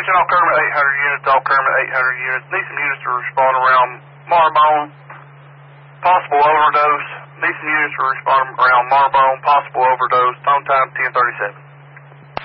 Attention all Kermit 800 units, all Kermit 800 units. Need some units to respond around Marbone. Possible overdose. Need some units to respond around Marbone. Possible overdose. Phone time 10:37.